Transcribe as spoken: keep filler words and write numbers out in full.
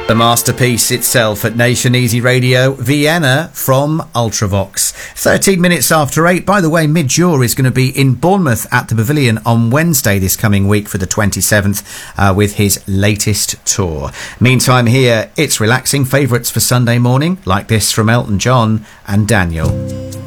The masterpiece itself at Nation Easy Radio, Vienna from Ultravox. thirteen minutes after eight. By the way, Midge is going to be in Bournemouth at the Pavilion on Wednesday this coming week for the twenty-seventh uh, with his latest tour. Meantime here, it's relaxing favourites for Sunday morning, like this from Elton John and Daniel.